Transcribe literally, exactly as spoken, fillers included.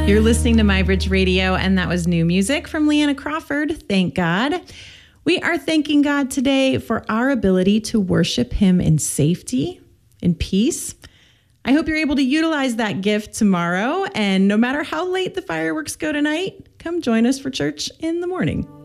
You're listening to MyBridge Radio, and that was new music from Leanna Crawford. Thank God. We are thanking God today for our ability to worship him in safety, in peace. I hope you're able to utilize that gift tomorrow, and no matter how late the fireworks go tonight, come join us for church in the morning.